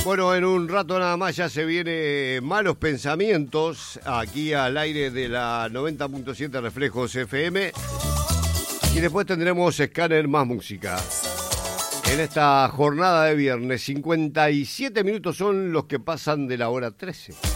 Bueno, en un rato nada más ya se viene Malos Pensamientos, aquí al aire de la 90.7 Reflejos FM. Y después tendremos Escáner más música. En esta jornada de viernes, 57 minutos son los que pasan de la hora 13.